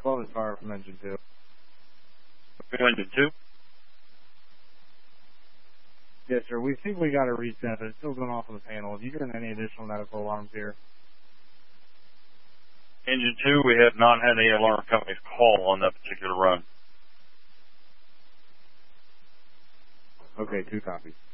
Well, it's fire from engine 2. Engine 2? Yes, sir. We think we got a reset, but it's still going off on the panel. Have you gotten any additional medical alarms here? Engine 2, we have not had any alarm companies call on that particular run. Okay, 2 copies.